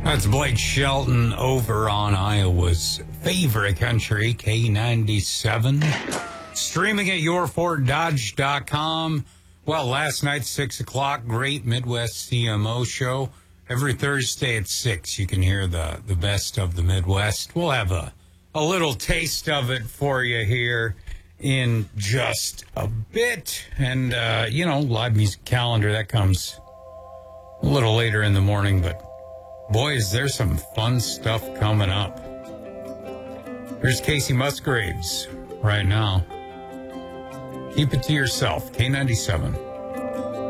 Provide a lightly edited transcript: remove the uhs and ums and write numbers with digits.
That's Blake Shelton over on Iowa's favorite country, K97. Streaming at yourfortdodge.com. Well, last night, 6 o'clock, great Midwest CMO show. Every Thursday at 6, you can hear the best of the Midwest. We'll have a little taste of it for you here in just a bit. And, live music calendar, that comes a little later in the morning, but boys, there's some fun stuff coming up. Here's Casey Musgraves right now. Keep it to yourself, K97.